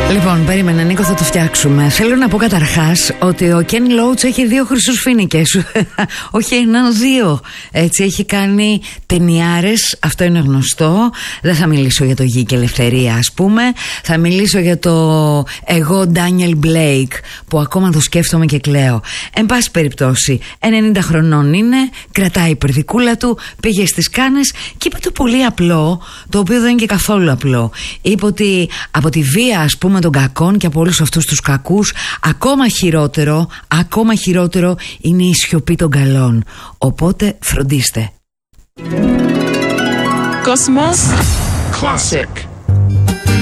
Λοιπόν, περίμενε Νίκο, θα το φτιάξουμε. Θέλω να πω καταρχάς ότι ο Ken Loach έχει 2 χρυσούς φοίνικες. Όχι έναν, 2. Έτσι, έχει κάνει ταινιάρες, αυτό είναι γνωστό. Δεν θα μιλήσω για το Γη και Ελευθερία, ας πούμε. Θα μιλήσω για το εγώ Daniel Blake, που ακόμα το σκέφτομαι και κλαίω. Εν πάση περιπτώσει, 90 χρονών είναι, κρατάει η περδικούλα του, πήγε στις Κάνες και είπε το πολύ απλό, το οποίο δεν είναι και καθόλου απλό. Είπε ότι από τη βία, ας πούμε, των κακών και από όλους αυτούς τους κακούς, ακόμα χειρότερο είναι η σιωπή των καλών. Οπότε φροντίστε. Cosmos Classic.